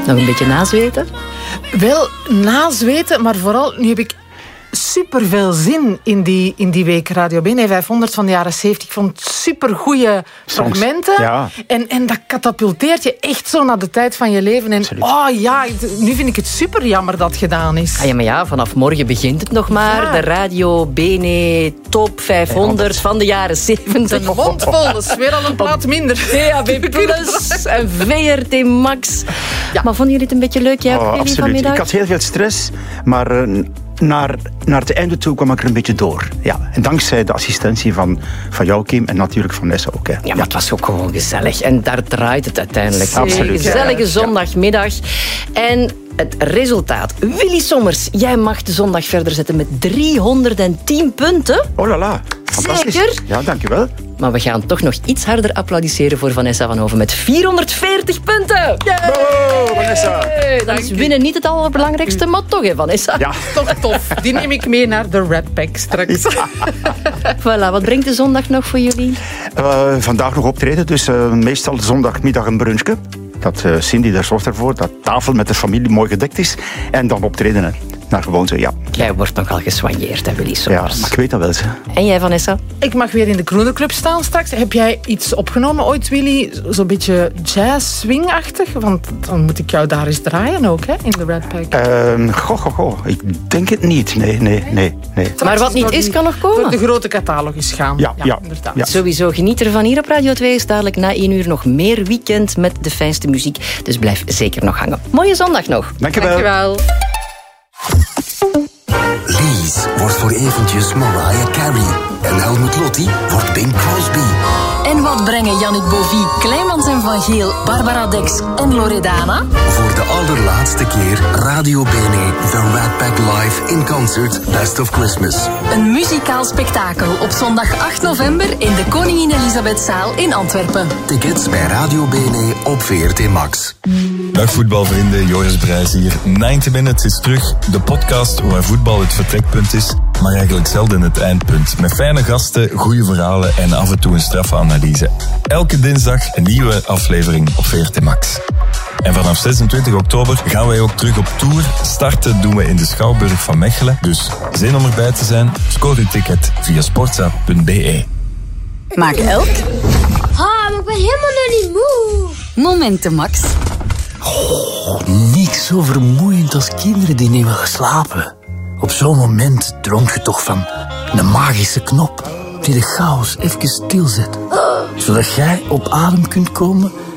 Nog een beetje nazweten? Wel, nazweten, maar vooral, nu heb ik superveel zin in die week Radio BNE 500 van de jaren 70. Ik vond het supergoeie fragmenten. Ja. En dat katapulteert je echt zo naar de tijd van je leven. En nu vind ik het super jammer dat het gedaan is. Ah, ja, vanaf morgen begint het nog maar. Ja. De Radio BNE Top 500 van de jaren 70. Een mond vol, dat is weer al een plaat minder. DAB Plus en VRT Max. Ja. Maar vonden jullie het een beetje leuk, jij ook, Absoluut. vanmiddag? Ik had heel veel stress, maar naar het einde toe kwam ik er een beetje door. Ja. En dankzij de assistentie van jou, Kim, en natuurlijk van Nessa ook. Hè. Ja, maar het was ook gewoon gezellig. En daar draait het uiteindelijk. Absoluut. Een gezellige zondagmiddag. En het resultaat. Willy Sommers, jij mag de zondag verder zetten met 310 punten. Oh la la. Fantastisch. Zeker? Ja, dankjewel. Maar we gaan toch nog iets harder applaudisseren voor Vanessa van Hoven met 440 punten. Bravo, Vanessa. Dus winnen niet het allerbelangrijkste, maar toch, hè, Vanessa. Ja. Toch tof. Die neem ik mee naar de Red Pack straks. Voilà, wat brengt de zondag nog voor jullie? Vandaag nog optreden, dus meestal zondagmiddag een brunchje. Dat Cindy daar zorgt ervoor, dat tafel met de familie mooi gedekt is. En dan optreden, hè. Naar gewoonte, ja. Jij wordt nogal geswanjeerd, hè, Willy Ja, Sommers. maar ik weet dat wel, ze. En jij, Vanessa? Ik mag weer in de Kroenerclub staan straks. Heb jij iets opgenomen ooit, Willy? Zo'n beetje jazz-swing-achtig? Want dan moet ik jou daar eens draaien ook, hè? In de Red Pack. Ik denk het niet. Nee. Maar wat niet is, kan nog komen. Door de grote catalogus gaan. Ja. Inderdaad. Ja. Sowieso, geniet ervan. Hier op Radio 2 is dadelijk na 1 uur nog meer weekend met de fijnste muziek. Dus blijf zeker nog hangen. Mooie zondag nog. Dankjewel. Dankjewel. Lies wordt voor eventjes Mariah Carey. En Helmut Lotti wordt Bing Crosby. En wat brengen Yannick Bovie, Kleimans en Van Geel, Barbara Dex en Loredana? Voor de allerlaatste keer Radio BNE The Rat Pack Live in Concert Best of Christmas. Een muzikaal spektakel op zondag 8 november in de Koningin Elisabethzaal in Antwerpen. Tickets bij Radio BNE op VRT Max. Dag voetbalvrienden, Joris Brijs hier. 90 Minutes is terug, de podcast waar voetbal het vertrekpunt is, maar eigenlijk zelden het eindpunt. Met fijne gasten, goede verhalen en af en toe een straffe analyse. Elke dinsdag een nieuwe aflevering op VRT Max. En vanaf 26 oktober gaan wij ook terug op tour. Starten doen we in de Schouwburg van Mechelen. Dus zin om erbij te zijn? Scoor uw ticket via sportza.be. Maak elk Maar ik ben helemaal nog niet moe. momenten Max. Niks zo vermoeiend als kinderen die niet willen slapen. Op zo'n moment droomt je toch van een magische knop die de chaos even stilzet. Zodat jij op adem kunt komen